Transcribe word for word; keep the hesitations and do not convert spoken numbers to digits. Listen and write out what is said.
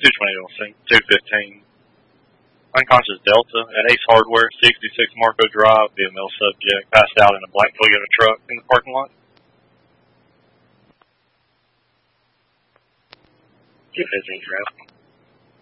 two twenty Wilson, two fifteen. Unconscious Delta at Ace Hardware, sixty-six Marco Drive, via male subject, passed out in a black Toyota truck in the parking lot. two fifteen traffic.